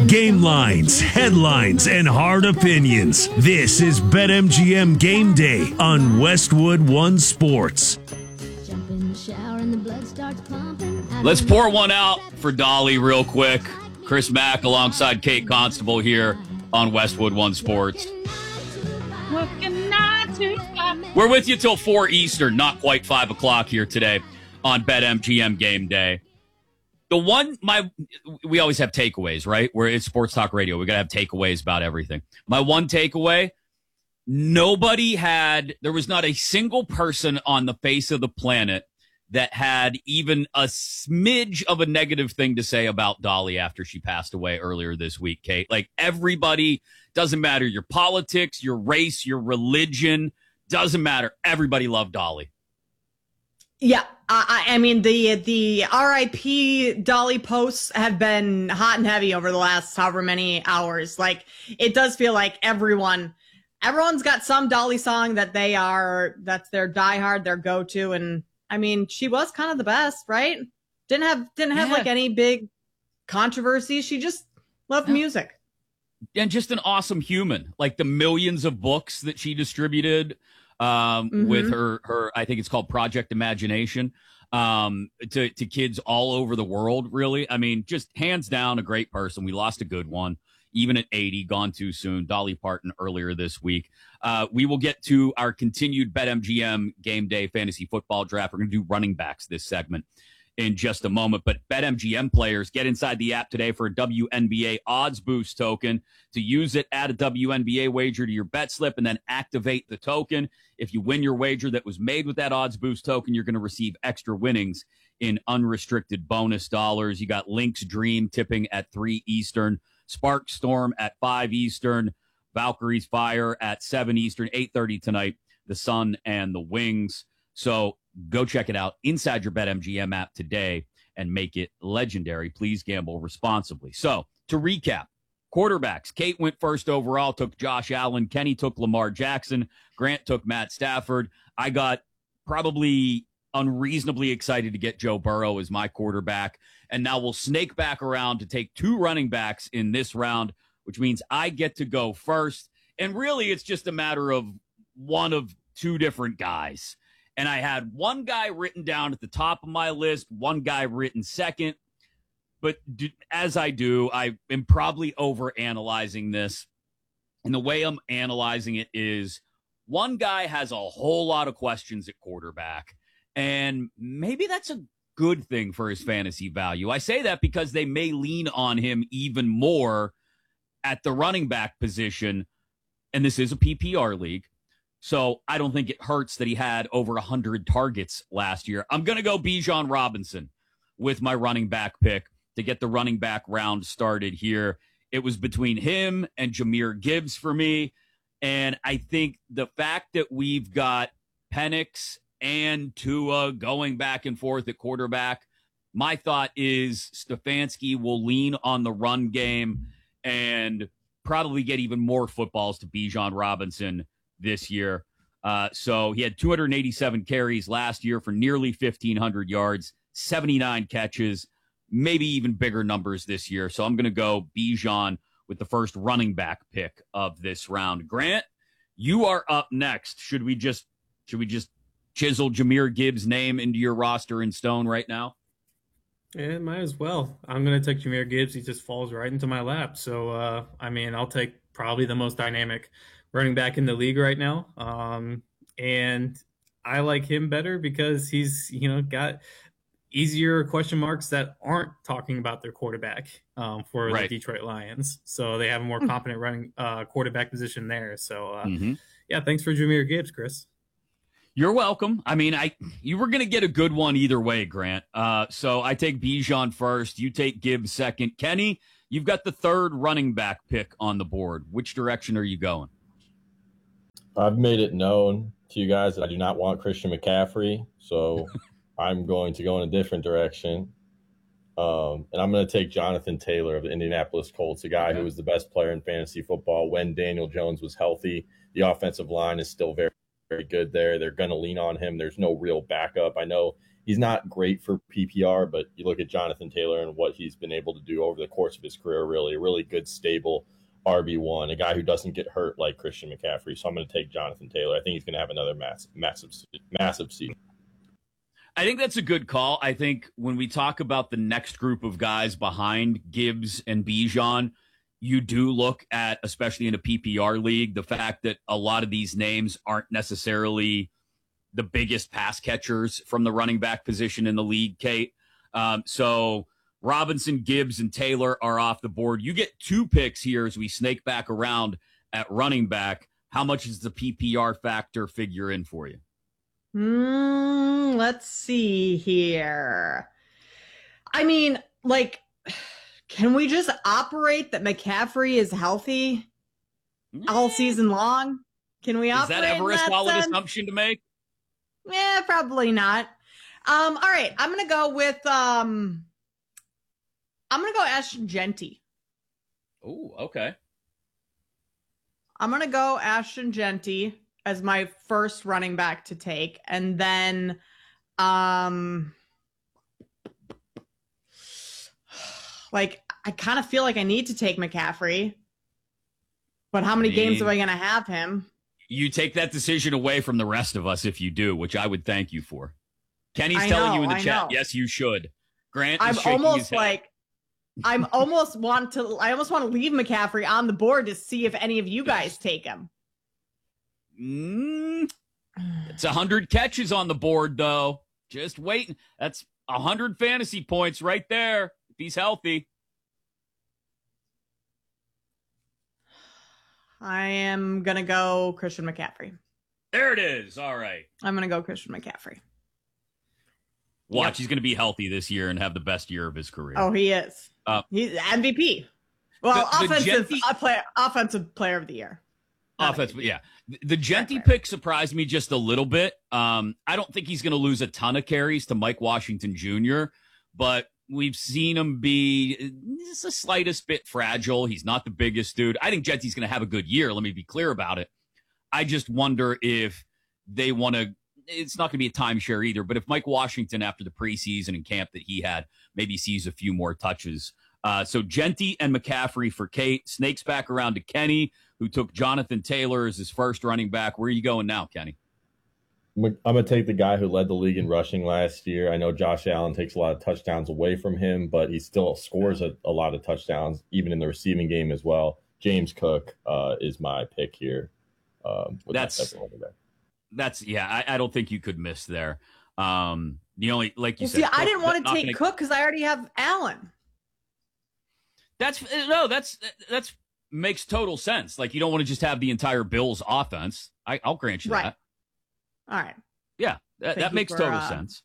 Game lines, headlines, and hard opinions. This is BetMGM Game Day on Westwood One Sports. Let's pour one out for Dolly real quick. Chris Mack alongside Kate Constable here on Westwood One Sports. We're with you till 4 Eastern, not quite 5 o'clock here today on BetMGM Game Day. We always have takeaways, right? Where it's sports talk radio. We got to have takeaways about everything. My one takeaway, there was not a single person on the face of the planet that had even a smidge of a negative thing to say about Dolly after she passed away earlier this week, Kate. Like, everybody, doesn't matter your politics, your race, your religion, doesn't matter. Everybody loved Dolly. Yeah, I mean, the RIP Dolly posts have been hot and heavy over the last however many hours. Like, it does feel like everyone's got some Dolly song that's their diehard, their go-to. And I mean, she was kind of the best, right? Didn't have like any big controversies. She just loved music. And just an awesome human. Like, the millions of books that she distributed with her, I think it's called Project Imagination, to kids all over the world, really. I mean, just hands down a great person. We lost a good one, even at 80, gone too soon. Dolly Parton earlier this week. We will get to our continued BetMGM Game Day fantasy football draft. We're going to do running backs this segment in just a moment. But BetMGM players, get inside the app today for a WNBA odds boost token. To use it, add a WNBA wager to your bet slip and then activate the token. If you win your wager that was made with that odds boost token, you're going to receive extra winnings in unrestricted bonus dollars. You got Lynx Dream tipping at 3 Eastern, Spark Storm at 5 Eastern, Valkyrie's Fire at 7 Eastern, 8:30 tonight, the Sun and the Wings. So go check it out inside your BetMGM app today and make it legendary. Please gamble responsibly. So to recap, quarterbacks. Kate went first overall, took Josh Allen. Kenny took Lamar Jackson. Grant took Matt Stafford. I got probably unreasonably excited to get Joe Burrow as my quarterback. And now we'll snake back around to take 2 running backs in this round, which means I get to go first. And really, it's just a matter of one of 2 different guys. And I had one guy written down at the top of my list, one guy written second. But as I do, I am probably overanalyzing this. And the way I'm analyzing it is one guy has a whole lot of questions at quarterback. And maybe that's a good thing for his fantasy value. I say that because they may lean on him even more at the running back position. And this is a PPR league. So I don't think it hurts that he had over 100 targets last year. I'm going to go Bijan Robinson with my running back pick to get the running back round started here. It was between him and Jahmyr Gibbs for me. And I think the fact that we've got Penix and Tua going back and forth at quarterback, my thought is Stefanski will lean on the run game and probably get even more footballs to Bijan Robinson this year. So he had 287 carries last year for nearly 1,500 yards, 79 catches, maybe even bigger numbers this year. So I'm going to go Bijan with the first running back pick of this round. Grant, you are up next. Should we just chisel Jahmyr Gibbs' name into your roster in stone right now? Yeah, might as well. I'm going to take Jahmyr Gibbs. He just falls right into my lap. So, I mean, I'll take probably the most dynamic running back in the league right now. And I like him better because he's, got easier question marks that aren't talking about their quarterback for the Detroit Lions. So they have a more competent running quarterback position there. So, yeah, thanks for Jahmyr Gibbs, Chris. You're welcome. I mean, you were going to get a good one either way, Grant. So I take Bijan first. You take Gibbs second. Kenny, you've got the third running back pick on the board. Which direction are you going? I've made it known to you guys that I do not want Christian McCaffrey, so I'm going to go in a different direction. And I'm going to take Jonathan Taylor of the Indianapolis Colts, a guy who was the best player in fantasy football when Daniel Jones was healthy. The offensive line is still very, very good there. They're going to lean on him. There's no real backup. I know He's not great for PPR, but you look at Jonathan Taylor and what he's been able to do over the course of his career, really, a really good, stable RB1, a guy who doesn't get hurt like Christian McCaffrey. So I'm going to take Jonathan Taylor. I think he's going to have another massive season. I think that's a good call. I think when we talk about the next group of guys behind Gibbs and Bijan, you do look at, especially in a PPR league, the fact that a lot of these names aren't necessarily the biggest pass catchers from the running back position in the league, Kate. So Robinson, Gibbs, and Taylor are off the board. You get 2 picks here as we snake back around at running back. How much is the PPR factor figure in for you? Let's see here. I mean, like, can we just operate that McCaffrey is healthy all season long? Can we operate? Is that ever a solid sense? assumption to make? Yeah, probably not. All right, I'm gonna go with Ashton Genty. Oh, okay. I'm gonna go Ashton Genty as my first running back to take, and then like, I kind of feel like I need to take McCaffrey, but how many games am I gonna have him? You take that decision away from the rest of us if you do, which I would thank you for. Kenny's telling you in the chat, yes, you should. Grant is shaking his head. I almost want to leave McCaffrey on the board to see if any of you guys take him. It's 100 catches on the board, though. Just waiting. That's 100 fantasy points right there if he's healthy. I am going to go Christian McCaffrey. There it is. All right. I'm going to go Christian McCaffrey. Watch, he's going to be healthy this year and have the best year of his career. Oh, he is. He's MVP. Well, offensive player of the year. Offensive, yeah. The Genty pick surprised me just a little bit. I don't think he's going to lose a ton of carries to Mike Washington Jr., but we've seen him be just the slightest bit fragile. He's not the biggest dude. I think Genty's going to have a good year. Let me be clear about it. I just wonder if they want to, it's not going to be a timeshare either, but if Mike Washington, after the preseason and camp that he had, maybe sees a few more touches. So Genty and McCaffrey for Kate. Snakes back around to Kenny, who took Jonathan Taylor as his first running back. Where are you going now, Kenny? I'm going to take the guy who led the league in rushing last year. I know Josh Allen takes a lot of touchdowns away from him, but he still scores a lot of touchdowns, even in the receiving game as well. James Cook is my pick here. I don't think you could miss there. The only, like you said, see, I didn't want to take Cook because I already have Allen. That's makes total sense. Like, you don't want to just have the entire Bills offense. I'll grant you that. All right. Yeah, that makes total sense.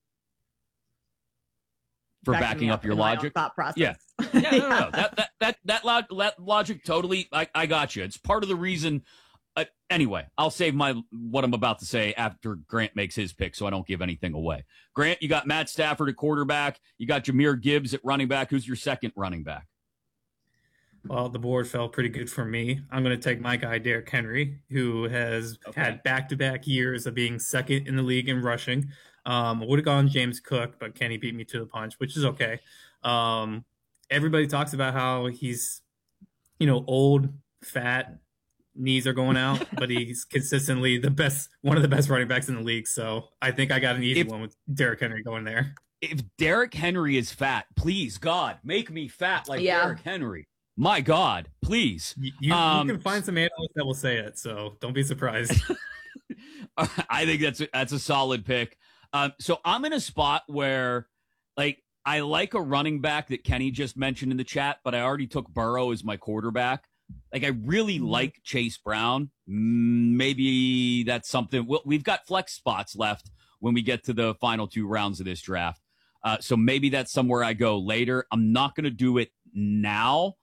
For backing up your logic. Thought process. Yeah. No. That logic totally, I got you. It's part of the reason. Anyway, I'll save what I'm about to say after Grant makes his pick, so I don't give anything away. Grant, you got Matt Stafford at quarterback. You got Jahmyr Gibbs at running back. Who's your second running back? Well, the board fell pretty good for me. I'm going to take my guy, Derrick Henry, who has had back-to-back years of being second in the league in rushing. I would have gone James Cook, but Kenny beat me to the punch, which is okay. Everybody talks about how he's, old, fat, knees are going out, but he's consistently one of the best running backs in the league. So I think I got an easy one with Derrick Henry going there. If Derrick Henry is fat, please, God, make me fat like Derrick Henry. My God, please. You can find some analysts that will say it, so don't be surprised. I think that's a solid pick. So I'm in a spot where, I like a running back that Kenny just mentioned in the chat, but I already took Burrow as my quarterback. I really like Chase Brown. Maybe that's something. We've got flex spots left when we get to the final 2 rounds of this draft. So maybe that's somewhere I go later. I'm not going to do it now.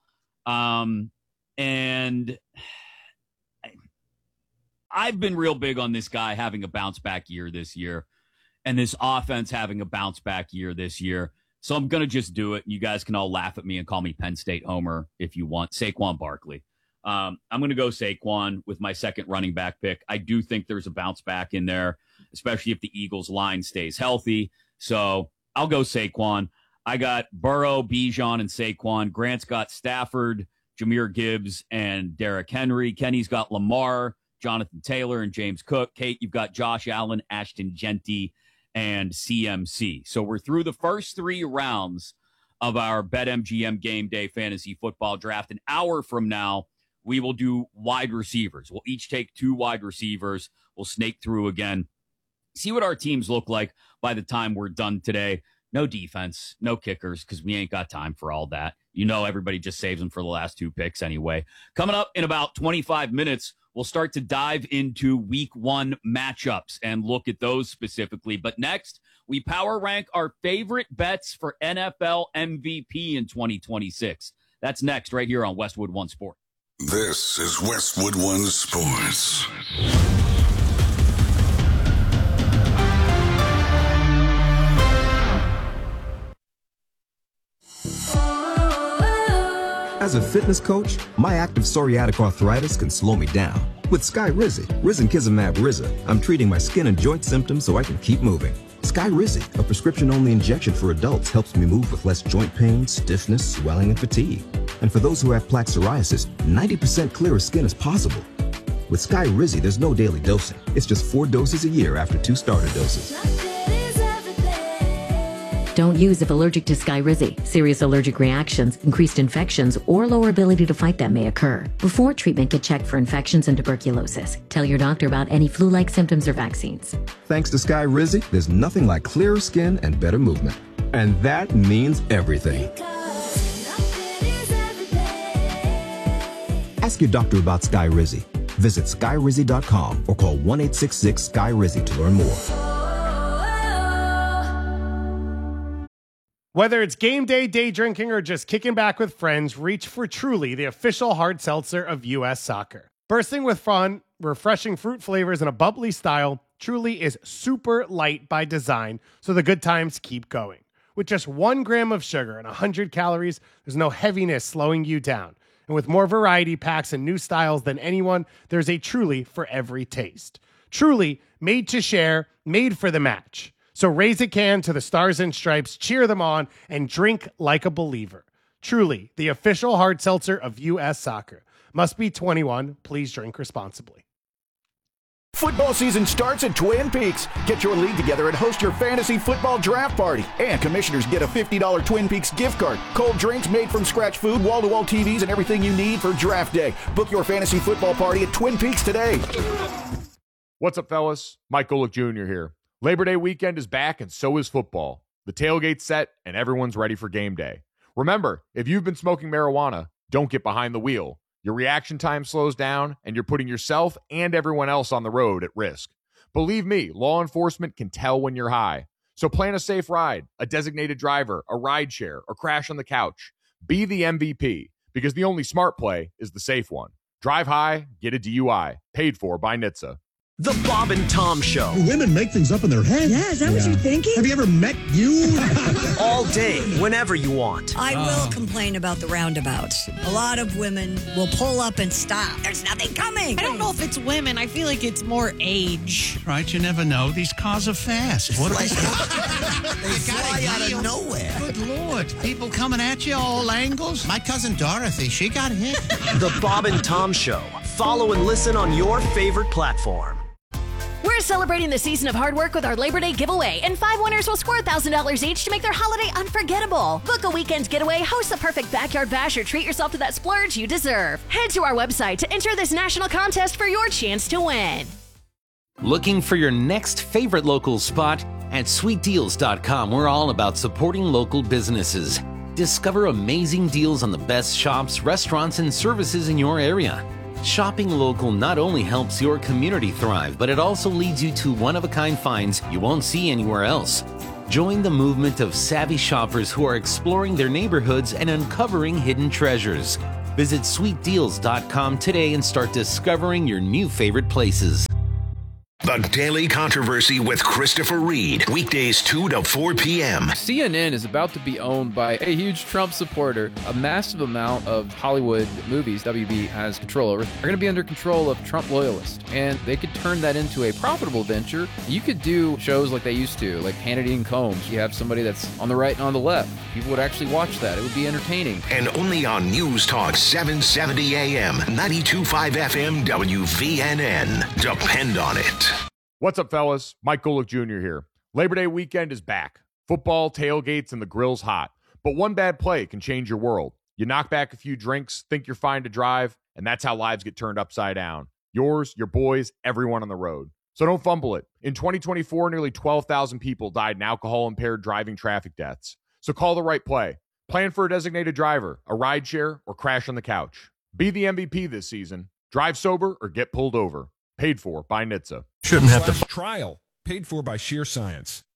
And I've been real big on this guy having a bounce back year this year, and this offense having a bounce back year this year. So I'm going to just do it. You guys can all laugh at me and call me Penn State Homer if you want. Saquon Barkley. I'm going to go Saquon with my second running back pick. I do think there's a bounce back in there, especially if the Eagles line stays healthy. So I'll go Saquon. I got Burrow, Bijan, and Saquon. Grant's got Stafford, Jahmyr Gibbs, and Derrick Henry. Kenny's got Lamar, Jonathan Taylor, and James Cook. Kate, you've got Josh Allen, Ashton Genty, and CMC. So we're through the first 3 rounds of our BetMGM Game Day Fantasy Football Draft. An hour from now, we will do wide receivers. We'll each take 2 wide receivers. We'll snake through again, see what our teams look like by the time we're done today. No defense, no kickers, because we ain't got time for all that. You know, everybody just saves them for the last 2 picks anyway. Coming up in about 25 minutes, we'll start to dive into week 1 matchups and look at those specifically. But next, we power rank our favorite bets for NFL MVP in 2026. That's next right here on Westwood One Sports. This is Westwood One Sports. As a fitness coach, my active psoriatic arthritis can slow me down. With Skyrizi, Risankizumab Riza, I'm treating my skin and joint symptoms so I can keep moving. Skyrizi, a prescription-only injection for adults, helps me move with less joint pain, stiffness, swelling, and fatigue. And for those who have plaque psoriasis, 90% clearer skin is possible. With Skyrizi, there's no daily dosing. It's just 4 doses a year after 2 starter doses. Don't use if allergic to Skyrizi. Serious allergic reactions, increased infections, or lower ability to fight them may occur. Before treatment, get checked for infections and tuberculosis. Tell your doctor about any flu-like symptoms or vaccines. Thanks to Skyrizi, there's nothing like clearer skin and better movement. And that means everything. Ask your doctor about Skyrizi. Visit Skyrizi.com or call 1-866-SKY-RIZI to learn more. Whether it's game day, day drinking, or just kicking back with friends, reach for Truly, the official hard seltzer of U.S. Soccer. Bursting with fun, refreshing fruit flavors, and a bubbly style, Truly is super light by design, so the good times keep going. With just 1 gram of sugar and 100 calories, there's no heaviness slowing you down. And with more variety packs and new styles than anyone, there's a Truly for every taste. Truly, made to share, made for the match. So raise a can to the Stars and Stripes, cheer them on, and drink like a believer. Truly, the official hard seltzer of U.S. Soccer. Must be 21. Please drink responsibly. Football season starts at Twin Peaks. Get your league together and host your fantasy football draft party. And commissioners get a $50 Twin Peaks gift card, cold drinks, made from scratch food, wall-to-wall TVs, and everything you need for draft day. Book your fantasy football party at Twin Peaks today. What's up, fellas? Mike Golick Jr. here. Labor Day weekend is back, and so is football. The tailgate's set, and everyone's ready for game day. Remember, if you've been smoking marijuana, don't get behind the wheel. Your reaction time slows down, and you're putting yourself and everyone else on the road at risk. Believe me, law enforcement can tell when you're high. So plan a safe ride, a designated driver, a ride share, or crash on the couch. Be the MVP, because the only smart play is the safe one. Drive high, get a DUI. Paid for by NHTSA. The Bob and Tom Show. Women make things up in their head. Yeah, is that what you're thinking? Have you ever met you? All day, whenever you want. I will complain about the roundabouts. A lot of women will pull up and stop. There's nothing coming. I don't know if it's women. I feel like it's more age. Right, you never know. These cars are fast. What They fly out of nowhere. Good Lord. People coming at you all angles. My cousin Dorothy, she got hit. The Bob and Tom Show. Follow and listen on your favorite platform. We're celebrating the season of hard work with our Labor Day giveaway, and 5 winners will score $1,000 each to make their holiday unforgettable. Book a weekend getaway, host the perfect backyard bash, or treat yourself to that splurge you deserve. Head to our website to enter this national contest for your chance to win. Looking for your next favorite local spot? At sweetdeals.com, we're all about supporting local businesses. Discover amazing deals on the best shops, restaurants, and services in your area. Shopping local not only helps your community thrive, but it also leads you to one-of-a-kind finds you won't see anywhere else. Join the movement of savvy shoppers who are exploring their neighborhoods and uncovering hidden treasures. Visit sweetdeals.com today and start discovering your new favorite places. The The Daily Controversy with Christopher Reed. Weekdays 2 to 4 p.m. CNN is about to be owned by a huge Trump supporter. A massive amount of Hollywood movies WB has control over are going to be under control of Trump loyalists. And they could turn that into a profitable venture. You could do shows like they used to, like Hannity and Combs. You have somebody that's on the right and on the left. People would actually watch that. It would be entertaining. And only on News Talk 770 AM, 92.5 FM, WVNN. Depend on it. What's up, fellas? Mike Golick Jr. here. Labor Day weekend is back. Football, tailgates, and the grill's hot. But one bad play can change your world. You knock back a few drinks, think you're fine to drive, and that's how lives get turned upside down. Yours, your boys, everyone on the road. So don't fumble it. In 2024, nearly 12,000 people died in alcohol-impaired driving traffic deaths. So call the right play. Plan for a designated driver, a rideshare, or crash on the couch. Be the MVP this season. Drive sober or get pulled over. Paid for by NHTSA. Shouldn't have to. Trial. Paid for by Sheer Science.